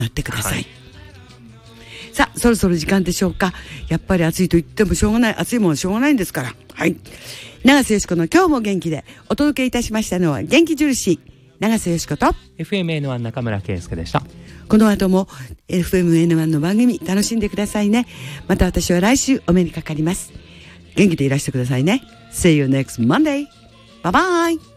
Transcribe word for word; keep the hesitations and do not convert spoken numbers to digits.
なってください、 はい、 さあそろそろ時間でしょうか。やっぱり暑いと言ってもしょうがない、暑いものはしょうがないんですから。はい、長瀬よしこの今日も元気でお届けいたしましたのは元気印長瀬よしことエフエムエヌワン 中村圭介でした。 この後も エフエムエヌワン の番組楽しんでくださいね。また私は来週お目にかかります。元気でいらしてくださいね。See you next Monday. Bye bye.